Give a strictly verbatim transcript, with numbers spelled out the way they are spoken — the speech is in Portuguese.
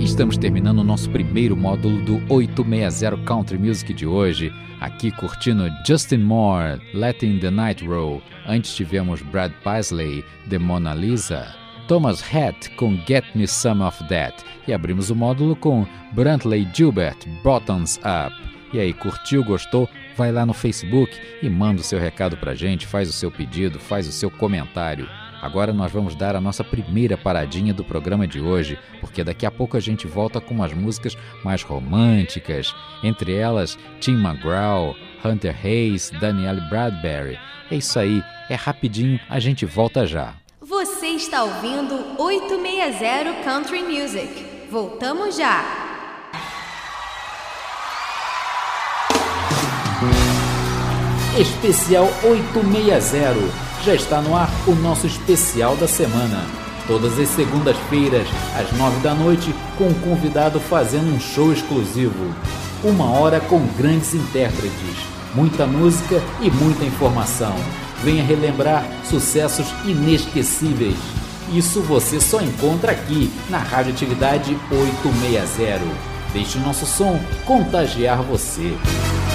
estamos terminando o nosso primeiro módulo do oitocentos e sessenta Country Music de hoje, aqui curtindo Justin Moore, Letting the Night Roll. Antes tivemos Brad Paisley, The Mona Lisa, Thomas Hatt com Get Me Some of That, e abrimos o módulo com Brantley Gilbert, Bottoms Up. E aí, curtiu, gostou? Vai lá no Facebook e manda o seu recado pra gente, faz o seu pedido, faz o seu comentário. Agora nós vamos dar a nossa primeira paradinha do programa de hoje, porque daqui a pouco a gente volta com umas músicas mais românticas, entre elas Tim McGraw, Hunter Hayes, Danielle Bradbury. É isso aí, é rapidinho, a gente volta já. Você está ouvindo oitocentos e sessenta Country Music. Voltamos já! Especial oitocentos e sessenta. Já está no ar o nosso especial da semana. Todas as segundas-feiras, às nove da noite, com um convidado fazendo um show exclusivo. Uma hora com grandes intérpretes, muita música e muita informação. Venha relembrar sucessos inesquecíveis. Isso você só encontra aqui na Radioatividade oitocentos e sessenta. Deixe o nosso som contagiar você.